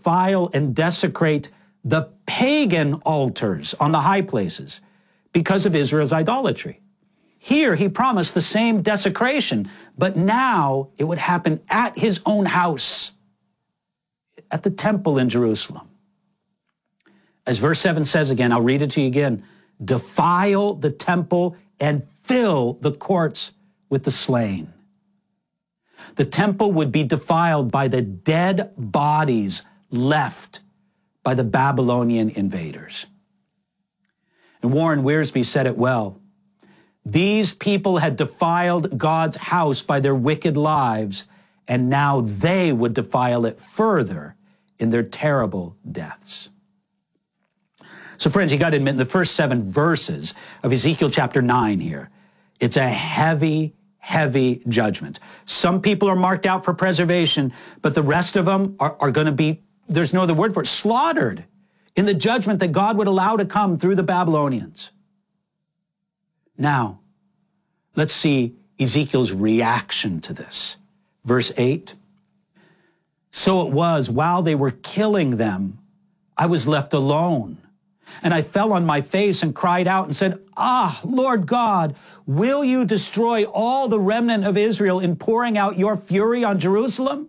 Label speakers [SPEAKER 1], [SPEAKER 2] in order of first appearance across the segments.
[SPEAKER 1] defile and desecrate the pagan altars on the high places because of Israel's idolatry. Here, he promised the same desecration, but now it would happen at his own house, at the temple in Jerusalem. As verse 7 says again, I'll read it to you again, defile the temple and fill the courts with the slain. The temple would be defiled by the dead bodies left by the Babylonian invaders. And Warren Wiersbe said it well. These people had defiled God's house by their wicked lives, and now they would defile it further in their terrible deaths. So friends, you got to admit, in the first 7 verses of Ezekiel chapter 9 here, it's a heavy, heavy judgment. Some people are marked out for preservation, but the rest of them are going to be, there's no other word for it, slaughtered in the judgment that God would allow to come through the Babylonians. Now, let's see Ezekiel's reaction to this. Verse 8, so it was, while they were killing them, I was left alone. And I fell on my face and cried out and said, Lord God, will you destroy all the remnant of Israel in pouring out your fury on Jerusalem?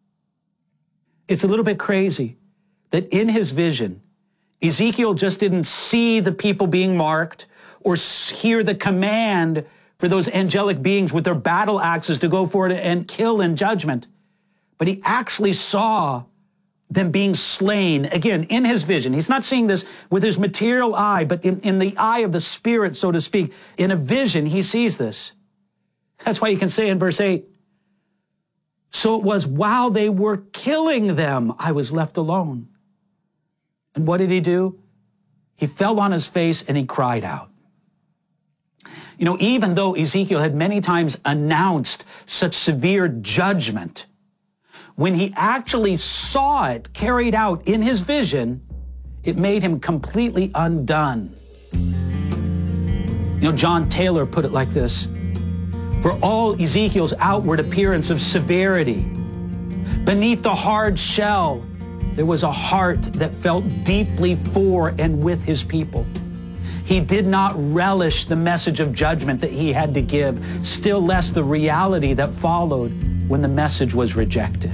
[SPEAKER 1] It's a little bit crazy that in his vision, Ezekiel just didn't see the people being marked or hear the command for those angelic beings with their battle axes to go forward and kill in judgment. But he actually saw them being slain, again, in his vision. He's not seeing this with his material eye, but in the eye of the Spirit, so to speak. In a vision, he sees this. That's why you can say in verse 8, so it was while they were killing them, I was left alone. And what did he do? He fell on his face and he cried out. You know, even though Ezekiel had many times announced such severe judgment, when he actually saw it carried out in his vision, it made him completely undone. You know, John Taylor put it like this: for all Ezekiel's outward appearance of severity, beneath the hard shell, there was a heart that felt deeply for and with his people. He did not relish the message of judgment that he had to give, still less the reality that followed when the message was rejected.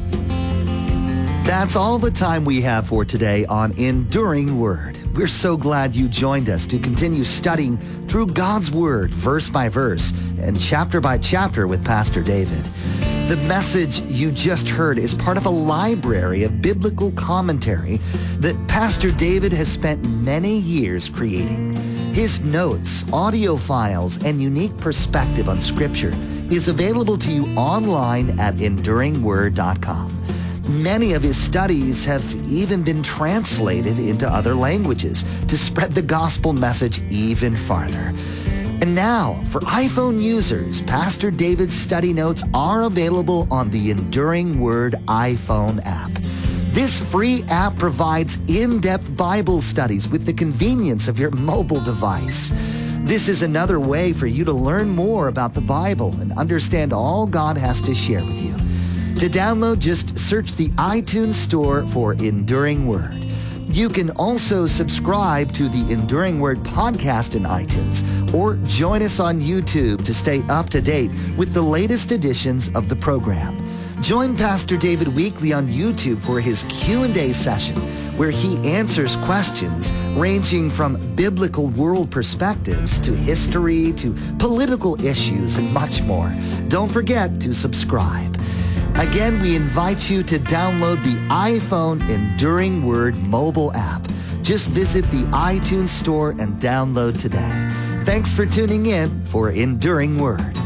[SPEAKER 2] That's all the time we have for today on Enduring Word. We're so glad you joined us to continue studying through God's Word, verse by verse and chapter by chapter with Pastor David. The message you just heard is part of a library of biblical commentary that Pastor David has spent many years creating. His notes, audio files, and unique perspective on Scripture is available to you online at EnduringWord.com. Many of his studies have even been translated into other languages to spread the gospel message even farther. And now, for iPhone users, Pastor David's study notes are available on the Enduring Word iPhone app. This free app provides in-depth Bible studies with the convenience of your mobile device. This is another way for you to learn more about the Bible and understand all God has to share with you. To download, just search the iTunes Store for Enduring Word. You can also subscribe to the Enduring Word podcast in iTunes or join us on YouTube to stay up to date with the latest editions of the program. Join Pastor David weekly on YouTube for his Q&A session, where he answers questions ranging from biblical world perspectives to history to political issues and much more. Don't forget to subscribe. Again, we invite you to download the iPhone Enduring Word mobile app. Just visit the iTunes Store and download today. Thanks for tuning in for Enduring Word.